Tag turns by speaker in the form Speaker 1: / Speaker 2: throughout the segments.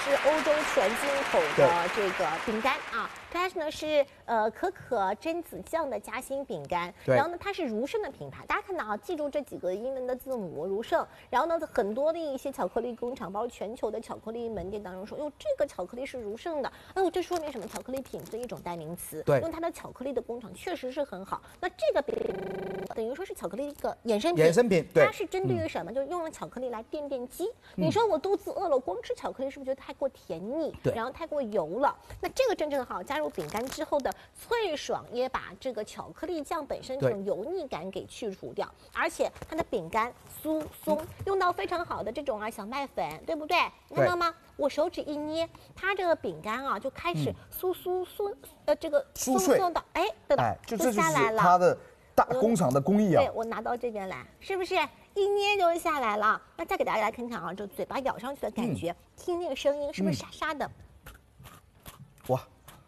Speaker 1: 是欧洲全进口的这个饼干啊，它呢是可可榛子酱的夹心饼干，然后呢它是如圣的品牌，大家看到啊，记住这几个英文的字母如圣，然后呢很多的一些巧克力工厂，包括全球的巧克力门店当中说，哟这个巧克力是如圣的，哎呦这说明什么？巧克力品质的一种代名词，
Speaker 2: 对，
Speaker 1: 因为它的巧克力的工厂确实是很好。那这个饼等于说是巧克力一个衍生品，
Speaker 2: 对，
Speaker 1: 它是针对于什么？就是用了巧克力来垫基。你说我肚子饿了，光吃巧克力是不是觉得太过甜腻？
Speaker 2: 对，
Speaker 1: 然后太过油了？那这个正正好，加入饼干之后的脆爽，也把这个巧克力酱本身这种油腻感给去除掉，而且它的饼干酥松，用到非常好的这种小麦粉，对不对？你看到吗？我手指一捏，它这个饼干啊就开始酥这个
Speaker 2: 酥脆
Speaker 1: 的，哎，对的，
Speaker 2: 就这
Speaker 1: 下来了。
Speaker 2: 它的大工厂的工艺啊。
Speaker 1: 对，我拿到这边来，是不是一捏就下来了？那再给大家来看看啊，就嘴巴咬上去的感觉，听那个声音是不是沙沙的？
Speaker 2: 哇，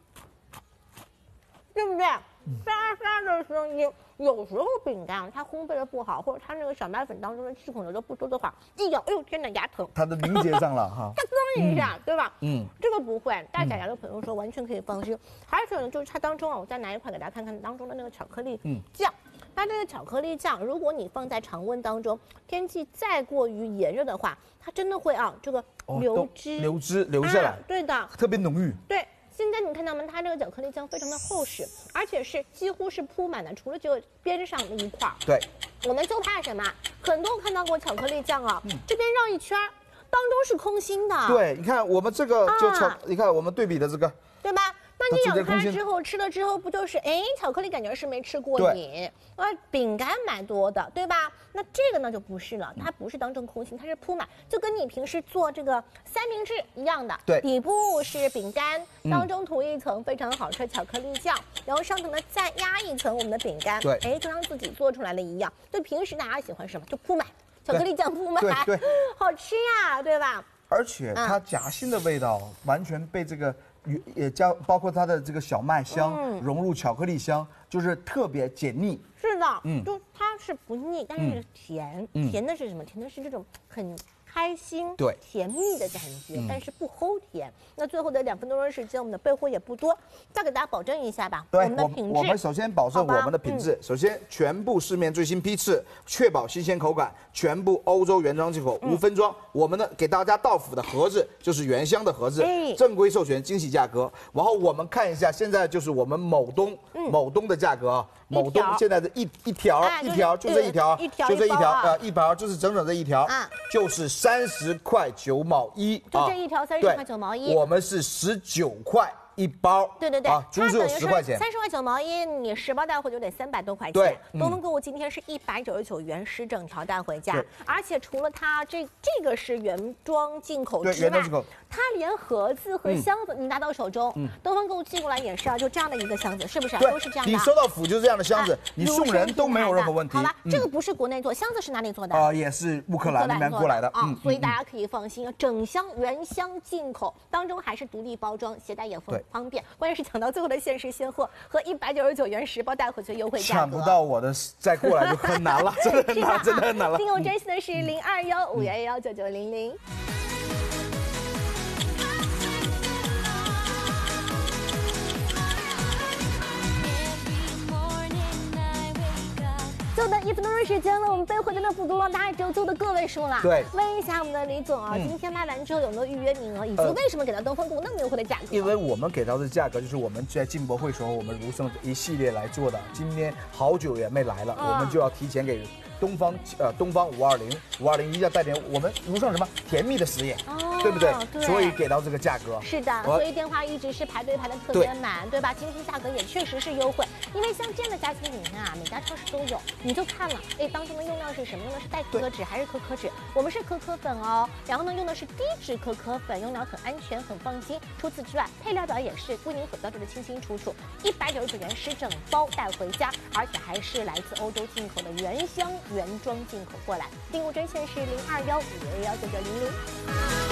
Speaker 1: 对不对？沙沙的声音。有时候饼干它烘焙的不好，或者它那个小麦粉当中的气孔流的不多的话，一咬，哎呦天哪，牙疼！
Speaker 2: 它的凝结上了哈，
Speaker 1: 它噔一下，对吧？这个不会，带假牙的朋友说完全可以放心。还有呢，就是它当中啊，我再拿一块给大家看看当中的那个巧克力酱。它这个巧克力酱，如果你放在常温当中，天气再过于炎热的话，它真的会这个流
Speaker 2: 下来，
Speaker 1: 对的，
Speaker 2: 特别浓郁。
Speaker 1: 对。现在你看到吗？它这个巧克力酱非常的厚实，而且是几乎是铺满的，除了只有边上那一块。
Speaker 2: 对，
Speaker 1: 我们就怕什么？很多看到过巧克力酱啊，这边绕一圈，当中是空心的。
Speaker 2: 对，你看我们这个你看我们对比的这个，
Speaker 1: 对吧？那你咬开之后吃了之后，不就是巧克力感觉是没吃过瘾，饼干蛮多的，对吧？那这个呢就不是了，它不是当成空心，它是铺满，就跟你平时做这个三明治一样的。
Speaker 2: 对，
Speaker 1: 底部是饼干，当中涂一层非常好吃的巧克力酱，然后上头呢再压一层我们的饼干。
Speaker 2: 对，
Speaker 1: 就像自己做出来的一样。就平时大家喜欢什么就铺满，巧克力酱铺满，
Speaker 2: 对，
Speaker 1: 好吃呀，对吧？
Speaker 2: 而且它夹心的味道完全被这个。也包括它的这个小麦香融入巧克力香，就是特别解腻。
Speaker 1: 是的，就它是不腻，但是甜。甜的是什么？甜的是这种很开心、甜蜜的感觉，但是不齁甜。那最后的2分多钟时间，我们的备货也不多，再给大家保证一下吧。
Speaker 2: 对，
Speaker 1: 我们的品质，
Speaker 2: 我们首先保证我们的品质。首先，全部市面最新批次，确保新鲜口感，全部欧洲原装进口，无分装。我们呢给大家到府的盒子就是原箱的盒子，正规授权，惊喜价格。然后我们看一下，现在就是我们某东的价格啊。某东现在的一条就这一条，就这一条一条就是整整这一条，就是30块9毛1，
Speaker 1: 就这一条30块9毛1，
Speaker 2: 我们是19块1包，
Speaker 1: 对，
Speaker 2: 猪只有10块钱
Speaker 1: ，30块9毛1，你10包带回就得300多块钱。对，东风购物今天是199元10整条带回家，而且除了它这个是原装进口之外，它连盒子和箱子你拿到手中，东风购物寄过来也是就这样的一个箱子，是不是？都是这样的。
Speaker 2: 你收到府就是这样的箱子，你送人都没有任何问题。
Speaker 1: 好了，这个不是国内做，箱子是哪里做的？
Speaker 2: 也是乌克兰那边过来的
Speaker 1: 啊，所以大家可以放心，整箱原箱进口，当中还是独立包装，携带也方便。关键是抢到最后的限时现货和199元10包带回去优惠价格。
Speaker 2: 抢不到我的再过来就很难了，真的很难，真的很难了。
Speaker 1: 订购专线的是0215119900。就等1分多钟时间了，我们备货真的不多了，大概只有做的个位数了。
Speaker 2: 对，
Speaker 1: 问一下我们的李总啊，今天卖完之后有没有预约名额，以及为什么给到东风购物那么优惠的价格？
Speaker 2: 因为我们给到的价格就是我们在进博会时候我们如圣一系列来做的，今天好久也没来了，我们就要提前给东方520一要带点我们如圣什么甜蜜的实验，对不对？所以给到这个价格。
Speaker 1: 是的，所以电话一直是排队排的特别满，对吧？今天价格也确实是优惠，因为像这样的夹心饼干啊，每家超市都有，你就看了，当中的用料是什么？用的是代可可脂还是可可脂？我们是可可粉哦，然后呢用的是低脂可可粉，用料很安全很放心。除此之外，配料表也是为您所标注的清清楚楚，199元10整包带回家，而且还是来自欧洲进口的原箱原装进口过来。订购专线是0215119900。